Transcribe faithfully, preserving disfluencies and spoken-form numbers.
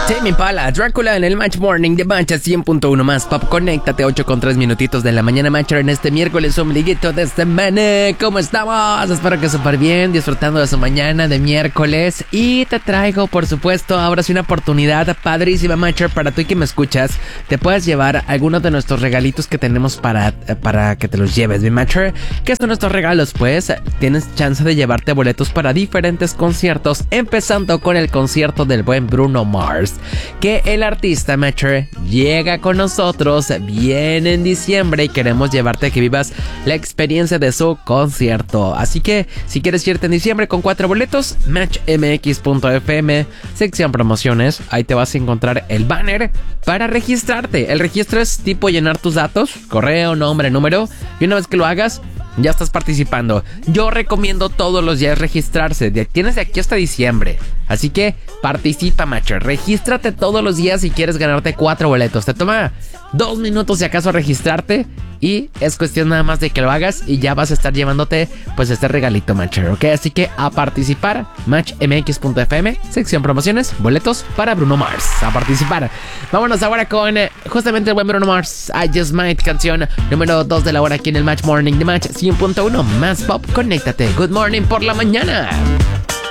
Tame Impala, Drácula en el Match Morning de Match cien punto uno más Pop. Conéctate, ocho con tres minutitos de la mañana, Matcher, en este miércoles ombliguito de semana. ¿Cómo estamos? Espero que súper bien, disfrutando de su mañana de miércoles. Y te traigo, por supuesto, ahora sí una oportunidad padrísima, Matcher, para tú y que me escuchas. Te puedes llevar algunos de nuestros regalitos que tenemos para, para que te los lleves, mi Matcher. ¿Qué son nuestros regalos? Pues tienes chance de llevarte boletos para diferentes conciertos, empezando con el concierto del buen Bruno Mars, que el artista Matcher llega con nosotros, viene en diciembre y queremos llevarte a que vivas la experiencia de su concierto. Así que si quieres irte en diciembre con cuatro boletos, match m x punto f m, sección promociones, ahí te vas a encontrar el banner para registrarte. El registro es tipo llenar tus datos, correo, nombre, número, y una vez que lo hagas, ya estás participando. Yo recomiendo todos los días registrarse. Tienes de aquí hasta diciembre. Así que participa, Matcher. Regístrate todos los días si quieres ganarte cuatro boletos. Te toma dos minutos si acaso registrarte. Y es cuestión nada más de que lo hagas y ya vas a estar llevándote pues este regalito, Matcher, ¿ok? Así que a participar, match m x punto f m, sección promociones, boletos para Bruno Mars. A participar. Vámonos ahora con eh, justamente el buen Bruno Mars, I Just Might, canción número dos de la hora aquí en el Match Morning de Match cien punto uno más Pop. Conéctate. Good morning por la mañana.